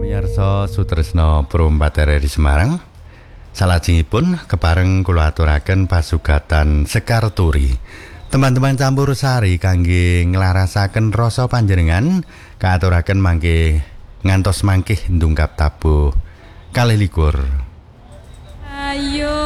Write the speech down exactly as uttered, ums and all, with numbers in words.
Pamirsa Sutresna Prombatare di Semarang. Salajengipun kepareng kula aturaken pasugatan Sekar Turi. Teman-teman campur sari kangge nglarasaken rasa panjenengan kaaturaken mangke ngantos mangkih ndungkap tabuh kalih likur. Ayo